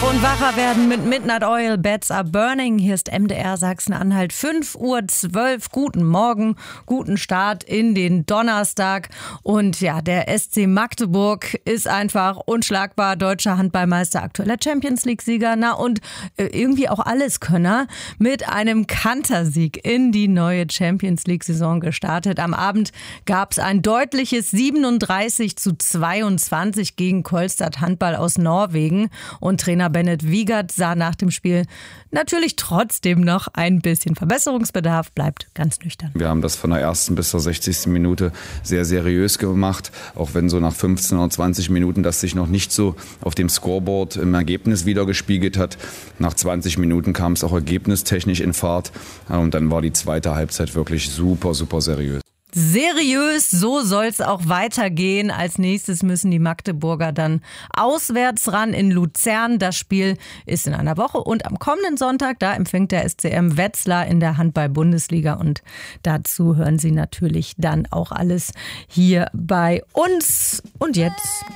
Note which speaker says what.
Speaker 1: Und wacher werden mit Midnight Oil, Beds are burning. Hier ist MDR Sachsen-Anhalt, 5:12 Uhr. Guten Morgen, guten Start in den Donnerstag. Und ja, der SC Magdeburg ist einfach unschlagbar. Deutscher Handballmeister, aktueller Champions-League-Sieger. Na und irgendwie auch Alleskönner. Mit einem Kantersieg in die neue Champions-League-Saison gestartet. Am Abend gab es ein deutliches 37:22 gegen Kolstad Handball aus Norwegen. Und Trainer Bennett Wiegert sah nach dem Spiel natürlich trotzdem noch ein bisschen Verbesserungsbedarf, bleibt ganz nüchtern.
Speaker 2: Wir haben das von der ersten bis zur 60. Minute sehr seriös gemacht, auch wenn so nach 15 oder 20 Minuten das sich noch nicht so auf dem Scoreboard im Ergebnis wiedergespiegelt hat. Nach 20 Minuten kam es auch ergebnistechnisch in Fahrt und dann war die zweite Halbzeit wirklich super, super seriös.
Speaker 1: Seriös, so soll es auch weitergehen. Als nächstes müssen die Magdeburger dann auswärts ran in Luzern. Das Spiel ist in einer Woche und am kommenden Sonntag, da empfängt der SCM Wetzlar in der Handball-Bundesliga und dazu hören Sie natürlich dann auch alles hier bei uns. Und jetzt